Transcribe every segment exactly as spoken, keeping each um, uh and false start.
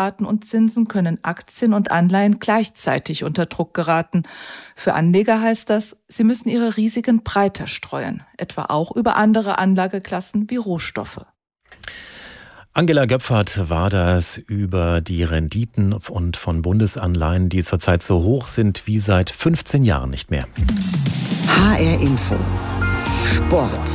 Kreditraten und Zinsen können Aktien und Anleihen gleichzeitig unter Druck geraten. Für Anleger heißt das, sie müssen ihre Risiken breiter streuen, etwa auch über andere Anlageklassen wie Rohstoffe. Angela Göpfert war das über die Renditen und von Bundesanleihen, die zurzeit so hoch sind wie seit fünfzehn Jahren nicht mehr. H R Info Sport.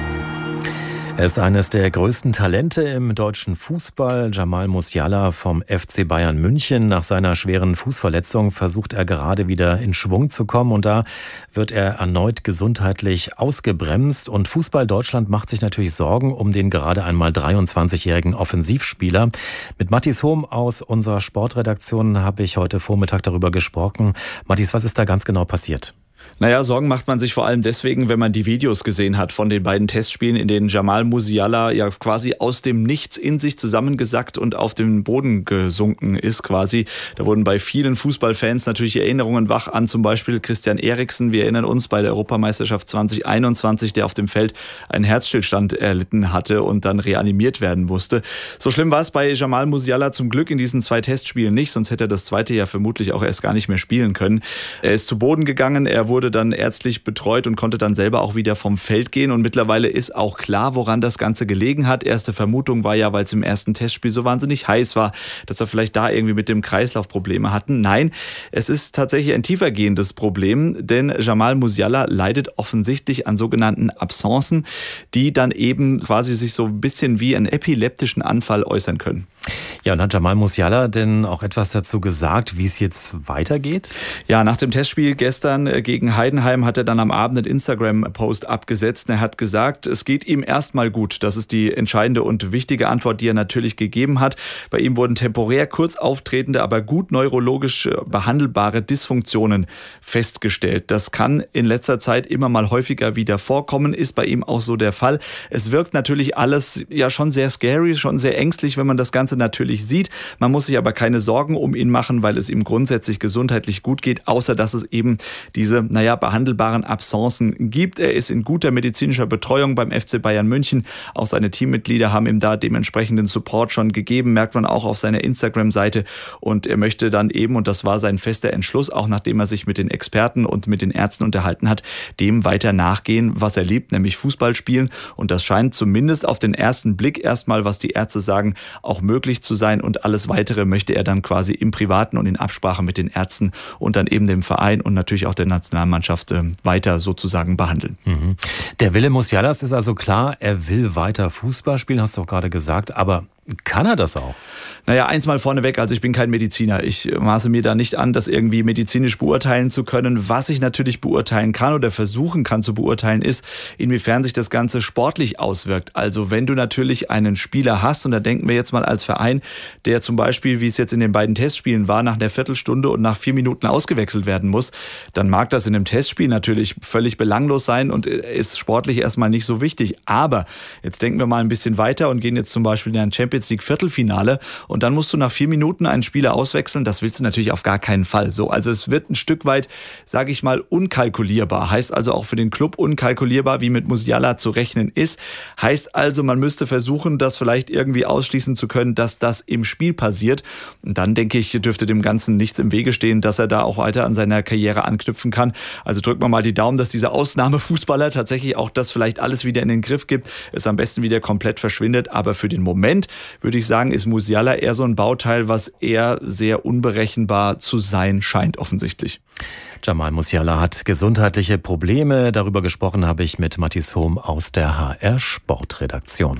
Er ist eines der größten Talente im deutschen Fußball. Jamal Musiala vom F C Bayern München. Nach seiner schweren Fußverletzung versucht er gerade wieder in Schwung zu kommen. Und da wird er erneut gesundheitlich ausgebremst. Und Fußball Deutschland macht sich natürlich Sorgen um den gerade einmal dreiundzwanzigjährigen Offensivspieler. Mit Mathis Hohm aus unserer Sportredaktion habe ich heute Vormittag darüber gesprochen. Mathis, was ist da ganz genau passiert? Naja, Sorgen macht man sich vor allem deswegen, wenn man die Videos gesehen hat von den beiden Testspielen, in denen Jamal Musiala ja quasi aus dem Nichts in sich zusammengesackt und auf den Boden gesunken ist quasi. Da wurden bei vielen Fußballfans natürlich Erinnerungen wach an zum Beispiel Christian Eriksen. Wir erinnern uns bei der Europameisterschaft zwanzig einundzwanzig, der auf dem Feld einen Herzstillstand erlitten hatte und dann reanimiert werden musste. So schlimm war es bei Jamal Musiala zum Glück in diesen zwei Testspielen nicht, sonst hätte er das zweite ja vermutlich auch erst gar nicht mehr spielen können. Er ist zu Boden gegangen, er wurde dann ärztlich betreut und konnte dann selber auch wieder vom Feld gehen. Und mittlerweile ist auch klar, woran das Ganze gelegen hat. Erste Vermutung war ja, weil es im ersten Testspiel so wahnsinnig heiß war, dass er vielleicht da irgendwie mit dem Kreislauf Probleme hatten. Nein, es ist tatsächlich ein tiefergehendes Problem, denn Jamal Musiala leidet offensichtlich an sogenannten Absencen, die dann eben quasi sich so ein bisschen wie einen epileptischen Anfall äußern können. Ja, und hat Jamal Musiala denn auch etwas dazu gesagt, wie es jetzt weitergeht? Ja, nach dem Testspiel gestern gegen Heidenheim hat er dann am Abend einen Instagram-Post abgesetzt. Er hat gesagt, es geht ihm erstmal gut. Das ist die entscheidende und wichtige Antwort, die er natürlich gegeben hat. Bei ihm wurden temporär kurz auftretende, aber gut neurologisch behandelbare Dysfunktionen festgestellt. Das kann in letzter Zeit immer mal häufiger wieder vorkommen, ist bei ihm auch so der Fall. Es wirkt natürlich alles ja schon sehr scary, schon sehr ängstlich, wenn man das Ganze natürlich sieht. Man muss sich aber keine Sorgen um ihn machen, weil es ihm grundsätzlich gesundheitlich gut geht, außer dass es eben diese, naja, behandelbaren Absencen gibt. Er ist in guter medizinischer Betreuung beim F C Bayern München. Auch seine Teammitglieder haben ihm da dementsprechenden Support schon gegeben, merkt man auch auf seiner Instagram-Seite. Und er möchte dann eben, und das war sein fester Entschluss, auch nachdem er sich mit den Experten und mit den Ärzten unterhalten hat, dem weiter nachgehen, was er liebt, nämlich Fußball spielen. Und das scheint zumindest auf den ersten Blick erstmal, was die Ärzte sagen, auch möglich zu sein, und alles Weitere möchte er dann quasi im Privaten und in Absprache mit den Ärzten und dann eben dem Verein und natürlich auch der Nationalmannschaft weiter sozusagen behandeln. Mhm. Der Wille Musialas ist also klar, er will weiter Fußball spielen, hast du auch gerade gesagt, aber kann er das auch? Naja, eins mal vorneweg, also ich bin kein Mediziner. Ich maße mir da nicht an, das irgendwie medizinisch beurteilen zu können. Was ich natürlich beurteilen kann oder versuchen kann zu beurteilen, ist, inwiefern sich das Ganze sportlich auswirkt. Also wenn du natürlich einen Spieler hast, und da denken wir jetzt mal als Verein, der zum Beispiel, wie es jetzt in den beiden Testspielen war, nach einer Viertelstunde und nach vier Minuten ausgewechselt werden muss, dann mag das in einem Testspiel natürlich völlig belanglos sein und ist sportlich erstmal nicht so wichtig. Aber jetzt denken wir mal ein bisschen weiter und gehen jetzt zum Beispiel in ein Champions League Viertelfinale, und dann musst du nach vier Minuten einen Spieler auswechseln. Das willst du natürlich auf gar keinen Fall. So, also es wird ein Stück weit, sage ich mal, unkalkulierbar. Heißt also auch für den Club unkalkulierbar, wie mit Musiala zu rechnen ist. Heißt also, man müsste versuchen, das vielleicht irgendwie ausschließen zu können, dass das im Spiel passiert. Und dann, denke ich, dürfte dem Ganzen nichts im Wege stehen, dass er da auch weiter an seiner Karriere anknüpfen kann. Also drücken wir mal die Daumen, dass dieser Ausnahmefußballer tatsächlich auch das vielleicht alles wieder in den Griff gibt, es am besten wieder komplett verschwindet. Aber für den Moment würde ich sagen, ist Musiala eher so ein Bauteil, was eher sehr unberechenbar zu sein scheint, offensichtlich. Jamal Musiala hat gesundheitliche Probleme. Darüber gesprochen habe ich mit Mathis Hohm aus der H R Sportredaktion.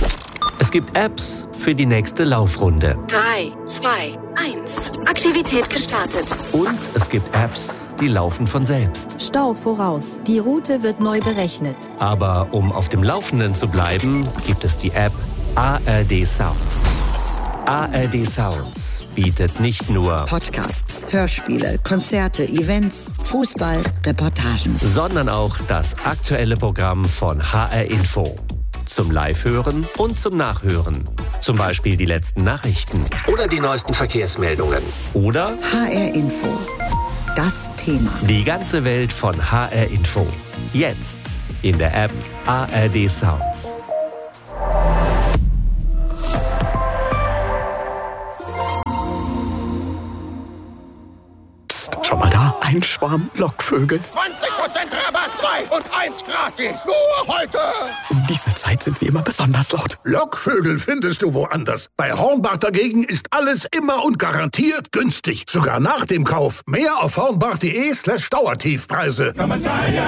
Es gibt Apps für die nächste Laufrunde. drei, zwei, eins. Aktivität gestartet. Und es gibt Apps, die laufen von selbst. Stau voraus. Die Route wird neu berechnet. Aber um auf dem Laufenden zu bleiben, gibt es die App A R D Sounds. A R D Sounds bietet nicht nur Podcasts, Hörspiele, Konzerte, Events, Fußball, Reportagen, sondern auch das aktuelle Programm von H R Info. Zum Live-Hören und zum Nachhören. Zum Beispiel die letzten Nachrichten. Oder die neuesten Verkehrsmeldungen. Oder H R Info. Das Thema. Die ganze Welt von H R Info. Jetzt in der App A R D Sounds. Schau mal da, ein Schwarm Lockvögel. zwanzig Prozent Rabatt, zwei und eins gratis. Nur heute. Um diese Zeit sind sie immer besonders laut. Lockvögel findest du woanders. Bei Hornbach dagegen ist alles immer und garantiert günstig. Sogar nach dem Kauf. Mehr auf hornbach.de slash Dauertiefpreise.